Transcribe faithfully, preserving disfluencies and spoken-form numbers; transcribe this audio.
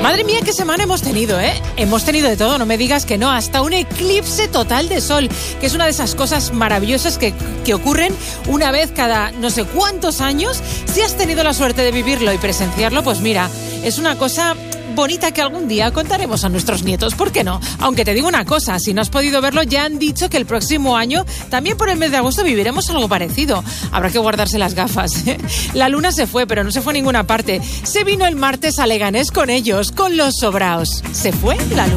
Madre mía, qué semana hemos tenido, ¿eh? Hemos tenido de todo, no me digas que no, hasta un eclipse total de sol, que es una de esas cosas maravillosas que, que ocurren una vez cada no sé cuántos años. Si has tenido la suerte de vivirlo y presenciarlo, pues mira, es una cosa bonita que algún día contaremos a nuestros nietos, ¿por qué no? Aunque te digo una cosa, si no has podido verlo, ya han dicho que el próximo año, también por el mes de agosto, viviremos algo parecido. Habrá que guardarse las gafas, ¿eh? La luna se fue, pero no se fue a ninguna parte. Se vino el martes a Leganés con ellos, con los sobraos. Se fue la luna.